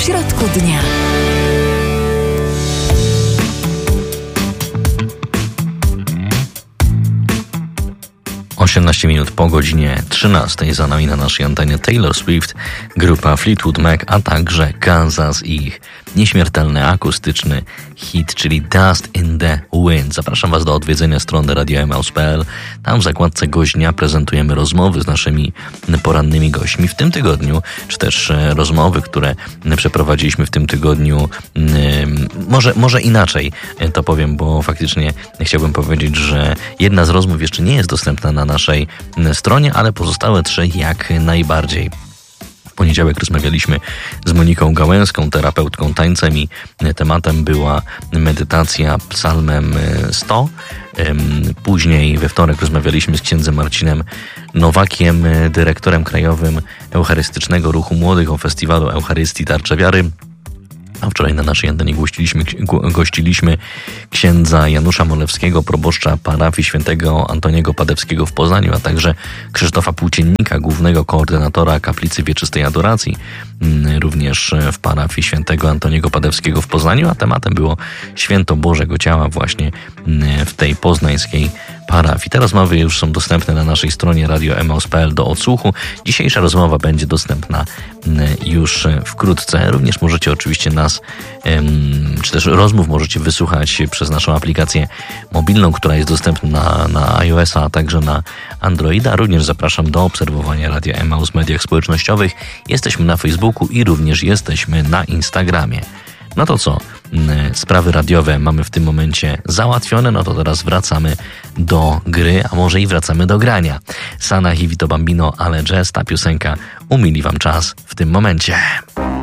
środku dnia. 18 minut po godzinie 13 za nami na naszej antenie Taylor Swift, grupa Fleetwood Mac, a także Kansas i ich nieśmiertelny akustyczny hit, czyli Dust in the Wind. Zapraszam Was do odwiedzenia strony radioemaus.pl. Tam w zakładce Gość Dnia prezentujemy rozmowy z naszymi porannymi gośćmi w tym tygodniu, czy też rozmowy, które przeprowadziliśmy w tym tygodniu. Może inaczej to powiem, bo faktycznie chciałbym powiedzieć, że jedna z rozmów jeszcze nie jest dostępna na naszej stronie, ale pozostałe 3 jak najbardziej. W poniedziałek rozmawialiśmy z Moniką Gałęską, terapeutką tańcem, i tematem była medytacja psalmem 100. Później we wtorek rozmawialiśmy z księdzem Marcinem Nowakiem, dyrektorem krajowym Eucharystycznego Ruchu Młodych o festiwalu Eucharystii Tarcza Wiary. A wczoraj na naszej antenie gościliśmy księdza Janusza Molewskiego, proboszcza parafii świętego Antoniego Padewskiego w Poznaniu, a także Krzysztofa Płóciennika, głównego koordynatora Kaplicy Wieczystej Adoracji, również w parafii świętego Antoniego Padewskiego w Poznaniu, a tematem było Święto Bożego Ciała właśnie w tej poznańskiej parafii. Te rozmowy już są dostępne na naszej stronie radioemaus.pl do odsłuchu. Dzisiejsza rozmowa będzie dostępna już wkrótce. Również możecie oczywiście nas, czy też rozmów możecie wysłuchać przez naszą aplikację mobilną, która jest dostępna na iOS-a, a także na Androida. Również zapraszam do obserwowania Radia Emaus w mediach społecznościowych. Jesteśmy na Facebooku i również jesteśmy na Instagramie. No to co? Sprawy radiowe mamy w tym momencie załatwione, no to teraz wracamy do gry, a może i wracamy do grania. Sanach i Vito Bambino, ale jazz, ta piosenka umili Wam czas w tym momencie.